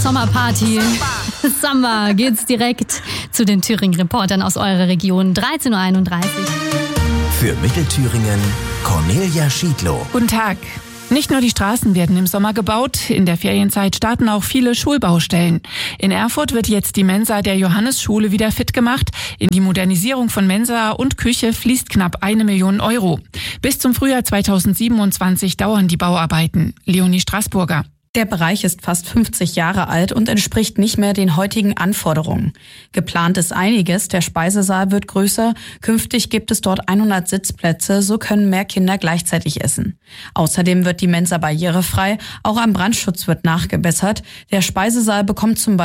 Sommerparty. Samba geht's direkt zu den Thüringen-Reportern aus eurer Region. 13.31 Uhr. Für Mittelthüringen Cornelia Schiedlow. Guten Tag. Nicht nur die Straßen werden im Sommer gebaut, in der Ferienzeit starten auch viele Schulbaustellen. In Erfurt wird jetzt die Mensa der Johannesschule wieder fit gemacht. In die Modernisierung von Mensa und Küche fließt knapp 1 Million Euro. Bis zum Frühjahr 2027 dauern die Bauarbeiten. Leonie Straßburger. Der Bereich ist fast 50 Jahre alt und entspricht nicht mehr den heutigen Anforderungen. Geplant ist einiges, der Speisesaal wird größer, künftig gibt es dort 100 Sitzplätze, so können mehr Kinder gleichzeitig essen. Außerdem wird die Mensa barrierefrei, auch am Brandschutz wird nachgebessert. Der Speisesaal bekommt zum Beispiel